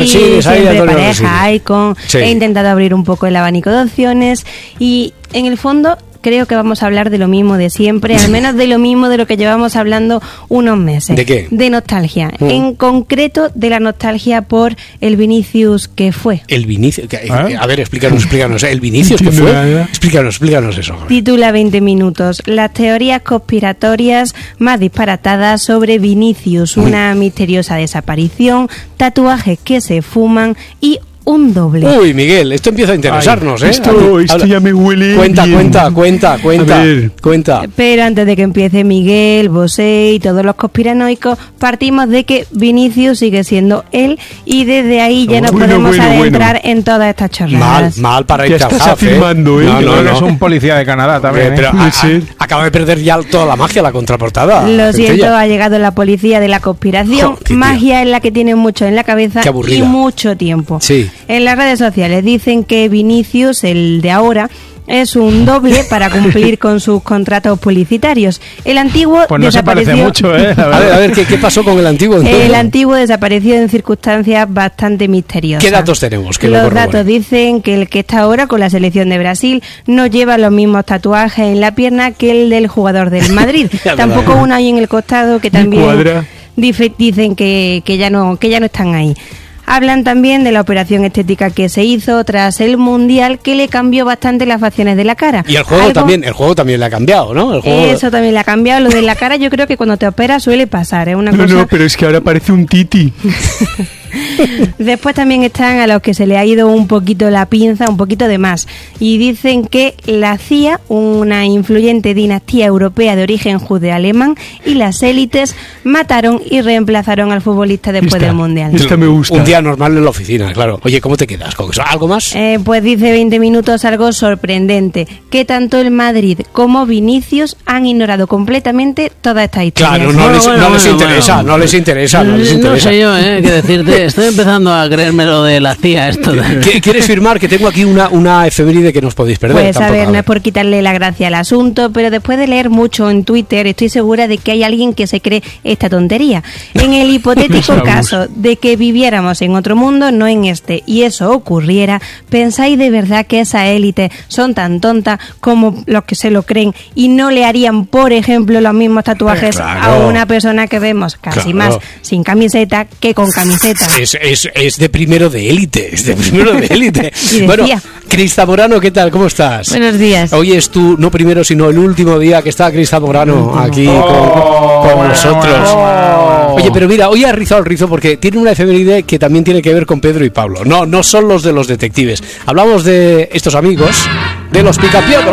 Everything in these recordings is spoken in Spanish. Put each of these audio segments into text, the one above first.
siempre pareja, Resines. Icon. Sí. He intentado abrir un poco el abanico de opciones y en el fondo creo que vamos a hablar de lo mismo de siempre, al menos de lo mismo de lo que llevamos hablando unos meses. ¿De qué? De nostalgia. En concreto, de la nostalgia por el Vinicius que fue. El Vinicius. A ver, explícanos. ¿El Vinicius que fue? Explícanos eso. Titula 20 minutos. Las teorías conspiratorias más disparatadas sobre Vinicius. Una misteriosa desaparición, tatuajes que se fuman y un doble. Uy, Miguel, esto empieza a interesarnos, ¿eh? Esto ya me huele Cuenta. A ver. Cuenta. Pero antes de que empiece Miguel, Bosé y todos los conspiranoicos, partimos de que Vinicius sigue siendo él y desde ahí ya nos podemos adentrar en todas estas chorradas. Mal para Ya irte al estás Jaf, afirmando, ¿eh? No. Es un policía de Canadá también. Pero Puede ser. acaba de perder ya toda la magia, la contraportada. Lo siento, Centella. ha llegado la policía de la conspiración. Jo, qué Magia es la que tienen mucho en la cabeza Qué aburrida. y mucho tiempo. Sí. En las redes sociales dicen que Vinicius, el de ahora, es un doble para cumplir con sus contratos publicitarios. El antiguo Pues no se desapareció. parece mucho, ¿eh? La A verdad. ver, ¿qué pasó con el antiguo? entonces? El antiguo desapareció en circunstancias bastante misteriosas. ¿Qué datos tenemos? Que lo Los corroboren? datos dicen que el que está ahora con la selección de Brasil no lleva los mismos tatuajes en la pierna que el del jugador del Madrid. Ya, Tampoco verdad. uno ahí en el costado que Me también cuadra. dicen que ya no están ahí. Hablan también de la operación estética que se hizo tras el Mundial, que le cambió bastante las facciones de la cara. Y el juego Algo- también le ha cambiado, ¿no? El juego... Eso también le ha cambiado. Lo de la cara yo creo que cuando te operas suele pasar, es una No, cosa... pero es que ahora parece un titi. Después también están a los que se le ha ido un poquito la pinza, un poquito de más. Y dicen que la CIA, una influyente dinastía europea de origen judeo-alemán, y las élites mataron y reemplazaron al futbolista después Esta. del Mundial. Esta me gusta. Un día normal en la oficina, claro. Oye, ¿cómo te quedas con eso? ¿Algo más? Pues dice 20 minutos algo sorprendente, que tanto el Madrid como Vinicius han ignorado completamente toda esta historia. Claro, no les interesa. No sé yo, qué decirte. Estoy empezando a creerme lo de la CIA esto. ¿Quieres firmar? Que tengo aquí una efeméride que no os podéis perder. Pues a Tampoco, ver, no es por quitarle la gracia al asunto, pero después de leer mucho en Twitter, estoy segura de que hay alguien que se cree esta tontería. En el hipotético caso de que viviéramos en otro mundo, no en este, y eso ocurriera, ¿pensáis de verdad que esas élites son tan tontas como los que se lo creen y no le harían, por ejemplo, los mismos tatuajes Claro. a una persona que vemos casi Claro. más sin camiseta que con camiseta? Es de primero de élite, Y Bueno, decía. Cris Zamorano, ¿qué tal? ¿Cómo estás? Buenos días. Hoy es tu, no primero, sino el último día que está Cris Zamorano aquí con nosotros. Oye, pero mira, hoy ha rizado el rizo porque tiene una efeméride que también tiene que ver con Pedro y Pablo. No son los de los detectives. Hablamos de estos amigos, de los Picapiedra.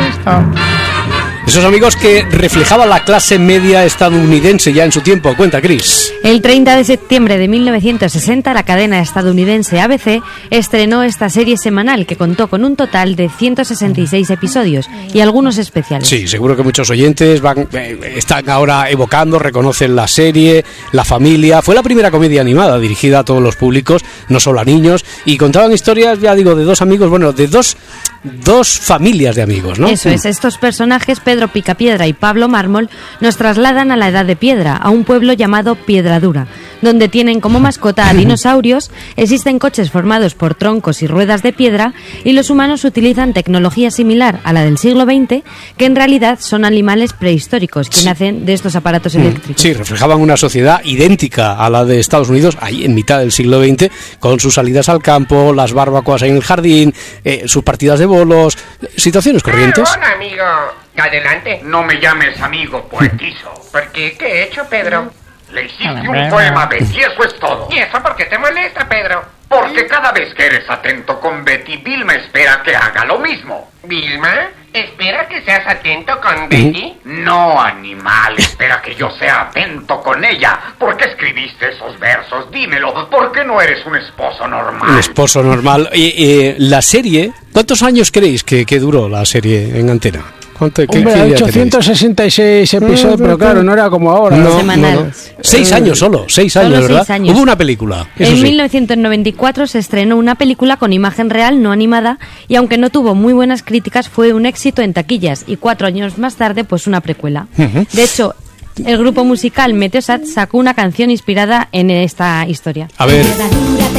Esos amigos que reflejaban la clase media estadounidense ya en su tiempo. Cuenta, Cris. El 30 de septiembre de 1960, la cadena estadounidense ABC estrenó esta serie semanal que contó con un total de 166 episodios y algunos especiales. Sí, seguro que muchos oyentes están ahora evocando, reconocen la serie, la familia. Fue la primera comedia animada dirigida a todos los públicos, no solo a niños, y contaban historias, ya digo, de dos amigos, bueno, de dos familias de amigos, ¿no? Eso es, estos personajes, Pedro Picapiedra y Pablo Mármol, nos trasladan a la Edad de Piedra, a un pueblo llamado Piedradura, donde tienen como mascota a dinosaurios, existen coches formados por troncos y ruedas de piedra, y los humanos utilizan tecnología similar a la del siglo XX, que en realidad son animales prehistóricos que nacen de estos aparatos eléctricos. Sí, reflejaban una sociedad idéntica a la de Estados Unidos, ahí en mitad del siglo XX, con sus salidas al campo, las barbacoas en el jardín, sus partidas de bolos, situaciones corrientes. Hola, amigo. Adelante. No me llames amigo, poetizo. ¿Por qué? ¿Qué he hecho, Pedro? Le hiciste un poema, Betty, eso es todo. ¿Y eso por qué te molesta, Pedro? Porque cada vez que eres atento con Betty, Vilma espera que haga lo mismo. ¿Vilma? ¿Espera que seas atento con Betty? No, animal, espera que yo sea atento con ella. ¿Por qué escribiste esos versos? Dímelo, ¿por qué no eres un esposo normal? Un esposo normal. La serie, ¿cuántos años creéis que duró la serie en antena? Hombre, ¿Qué idea 866 episodios, pero claro, no era como ahora. tenéis? Semanal. 6 años solo, 6 años, Solo ¿verdad? 6 años. Hubo una película. Eso En sí. 1994 se estrenó una película con imagen real, no animada, y aunque no tuvo muy buenas críticas, fue un éxito en taquillas, y 4 años más tarde, pues una precuela. De hecho, el grupo musical Meteosat sacó una canción inspirada en esta historia. A ver.